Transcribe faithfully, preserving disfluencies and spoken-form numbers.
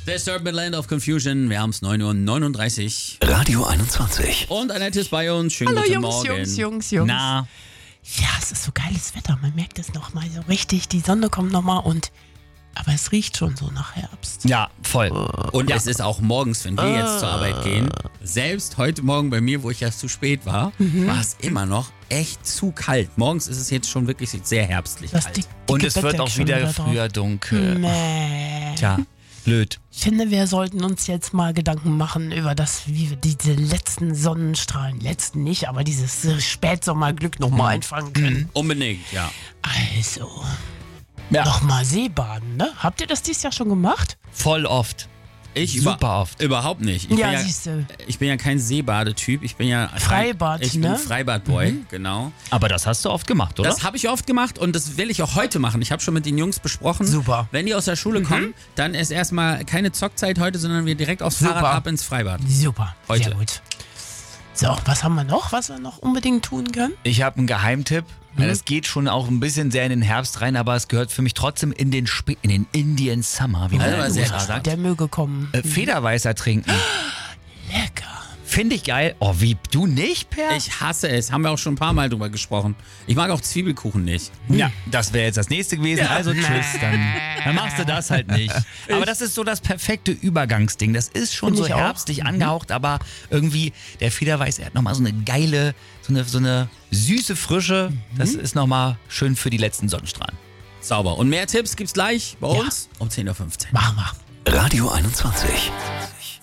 Disturbed mit Land of Confusion. Wir haben es neun Uhr neununddreißig. Radio einundzwanzig. Und Annette ist bei uns. Schönen Hallo guten Jungs, Morgen. Jungs, Jungs, Jungs. Na, Ja, es ist so geiles Wetter. Man merkt es nochmal so richtig. Die Sonne kommt nochmal und. Aber es riecht schon so nach Herbst. Ja, voll. und Ja. es ist auch morgens, wenn wir jetzt zur Arbeit gehen. Selbst heute Morgen bei mir, wo ich ja zu spät war, Mhm. war es immer noch echt zu kalt. Morgens ist es jetzt schon wirklich sehr herbstlich Das kalt. die, die Und es wird Bettdecke auch schon wieder drauf. früher dunkel. Nee. Tja, blöd. Ich finde, wir sollten uns jetzt mal Gedanken machen über das, wie wir diese letzten Sonnenstrahlen, letzten nicht, aber dieses äh, Spätsommerglück nochmal einfangen können. Unbedingt, ja. Also, Ja, nochmal Seebaden, ne? Habt ihr das dieses Jahr schon gemacht? voll oft. Ich Super über, oft. Überhaupt nicht. Ich Ja, bin ja, siehste. ich bin ja kein Seebadetyp. Ich bin ja Freibad, Ich ne? bin Freibadboy, genau. Aber das hast du oft gemacht, oder? Das habe ich oft gemacht und das will ich auch heute machen. Ich habe schon mit den Jungs besprochen. Super. Wenn die aus der Schule kommen, dann ist erstmal keine Zockzeit heute, sondern wir direkt aufs Super. Fahrrad ab ins Freibad. Super, Heute. sehr gut. So, was haben wir noch, was wir noch unbedingt tun können? Ich habe einen Geheimtipp. Ja, das geht schon auch ein bisschen sehr in den Herbst rein, aber es gehört für mich trotzdem in den, Sp in den Indian Summer, wie man Also in den sehr U S A stark. sagt. Der möge kommen. Äh, Federweißer trinken. Lecker. Finde ich geil. Oh, wie, du nicht, Per? Ich hasse es. Haben wir auch schon ein paar Mal drüber gesprochen. Ich mag auch Zwiebelkuchen nicht. Ja, das wäre jetzt das nächste gewesen. Also tschüss, dann, dann machst du das halt nicht. Aber das ist so das perfekte Übergangsding. Das ist schon Find so ich auch. herbstlich angehaucht, aber irgendwie der Federweiß, er hat nochmal so eine geile, so eine, so eine süße Frische. Das ist nochmal schön für die letzten Sonnenstrahlen. Sauber. Und mehr Tipps gibt's gleich bei Ja. uns um zehn Uhr fünfzehn. Machen wir. Radio einundzwanzig.